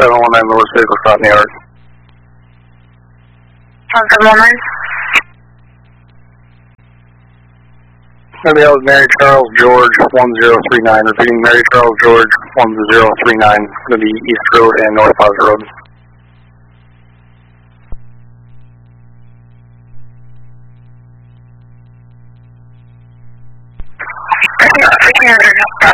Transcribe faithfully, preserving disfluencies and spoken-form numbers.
seven one nine Lewis vehicle stop in the yard. one seven one nine. Maybe that was Mary Charles George one zero three nine. Repeating, Mary Charles George one zero three nine. It's going to be East Road and North Plaza Road. fifteen hundred, uh,